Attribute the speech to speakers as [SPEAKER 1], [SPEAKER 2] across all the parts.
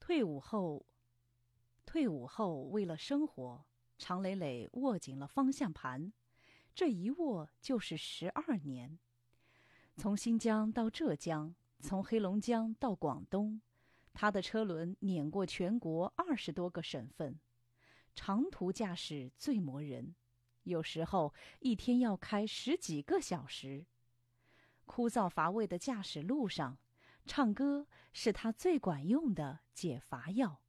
[SPEAKER 1] 退伍后，为了生活，常磊磊握紧了方向盘，这一握就是12年。从新疆到浙江，从黑龙江到广东，他的车轮碾过全国20多个省份。长途驾驶最磨人，有时候一天要开10几个小时。枯燥乏味的驾驶路上，唱歌是他最管用的解乏药。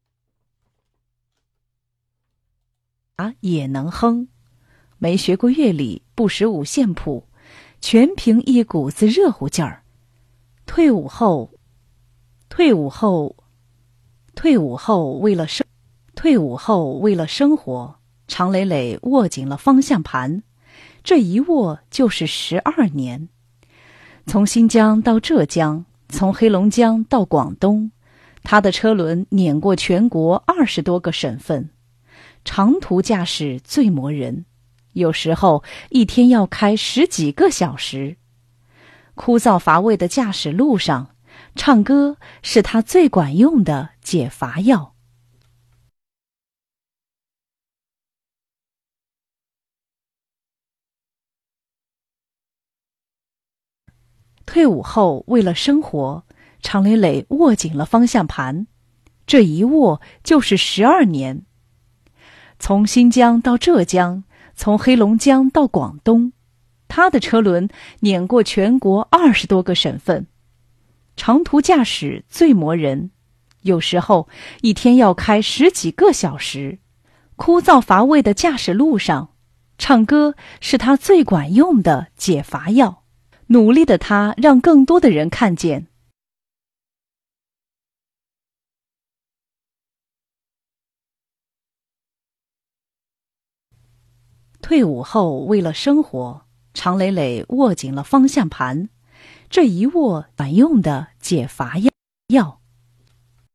[SPEAKER 1] 也能哼，没学过乐理，不识五线谱，全凭一股子热乎劲儿。退伍后，为了生活，常磊磊握紧了方向盘，这一握就是12年。从新疆到浙江，从黑龙江到广东，他的车轮碾过全国20多个省份。长途驾驶最磨人，有时候一天要开10几个小时。枯燥乏味的驾驶路上，唱歌是他最管用的解乏药。退伍后，为了生活，常磊磊握紧了方向盘，这一握就是12年。从新疆到浙江，从黑龙江到广东，他的车轮碾过全国20多个省份。长途驾驶最磨人，有时候一天要开10几个小时。枯燥乏味的驾驶路上，唱歌是他最管用的解乏药。努力的他让更多的人看见。退伍后，为了生活，常磊磊握紧了方向盘，这一握管用的解乏药。